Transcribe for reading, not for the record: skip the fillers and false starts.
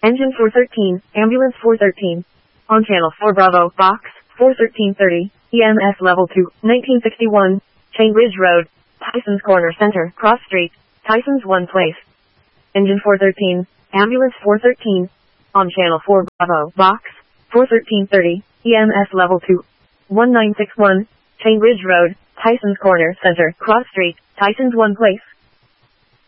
Engine 413, Ambulance 413. On Channel 4 Bravo, Box 41330, EMS Level 2, 1961, Chain Ridge Road, Tysons Corner Center, Cross Street, Tysons One Place. Engine 413, Ambulance 413. On Channel 4 Bravo, Box 41330, EMS Level 2, 1961, Chain Ridge Road, Tysons Corner Center, Cross Street, Tysons One Place.